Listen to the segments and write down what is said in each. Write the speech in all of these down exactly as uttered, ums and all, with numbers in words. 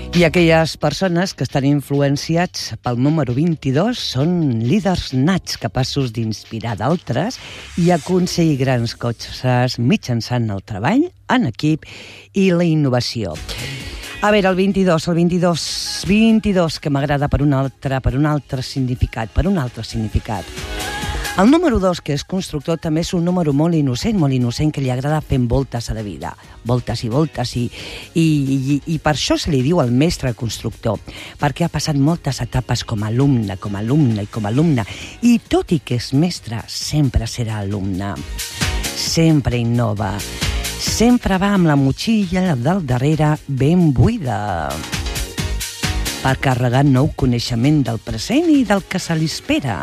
I aquelles persones que estan influenciats pel número vint-i-dos són líders nats capaços d'inspirar d'altres i aconseguir grans coses mitjançant el treball en equip i la innovació. A veure, el vint-i-dos, el vint-i-dos, vint-i-dos, que m'agrada per un altre, per un altre significat, per un altre significat. El número dos, que és constructor, també és un número molt innocent, molt innocent, que li agrada fent voltes a la vida. Voltes i voltes, i, i, i, i per això se li diu el mestre constructor, perquè ha passat moltes etapes com a alumne, com a alumne i com a alumne, i tot i que és mestre, sempre serà alumne. Sempre innova. Sempre va amb la motxilla del darrere ben buida per carregar nou coneixement del present i del que se li espera.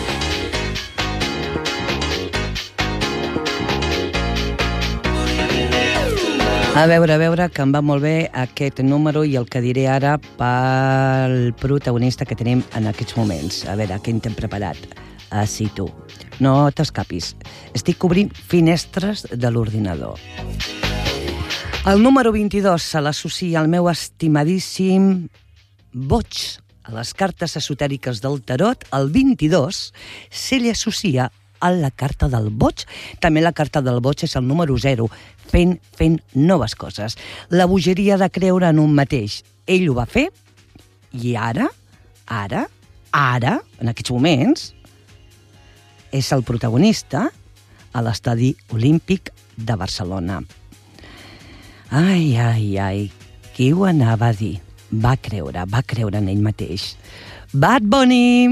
A veure, a veure, que em va molt bé aquest número i el que diré ara pel protagonista que tenim en aquests moments. A veure, què en t'hem preparat? Ah, sí, tu. No t'escapis. Estic cobrint finestres de l'ordinador. El número vint-i-dos se l'associa al meu estimadíssim boig. A les cartes esotèriques del tarot, el vint-i-dos se li associa a la carta del boig. També la carta del boig és el número zero, fent, fent noves coses. La bogeria de creure en un mateix. Ell ho va fer i ara, ara, ara, en aquests moments, és el protagonista a l'estadi olímpic de Barcelona. Ai, ai, ai, qui ho anava a dir? Va creure, va creure en ell mateix. Bad Bunny!